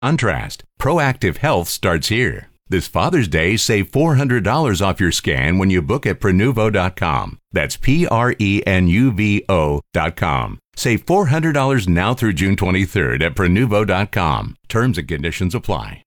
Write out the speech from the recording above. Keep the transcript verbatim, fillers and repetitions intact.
Contrast. Proactive Health starts here. This Father's Day, save four hundred dollars off your scan when you book at Prenuvo dot com. That's P R E N U V O dot com. Save four hundred dollars now through June twenty-third at Prenuvo dot com. Terms and conditions apply.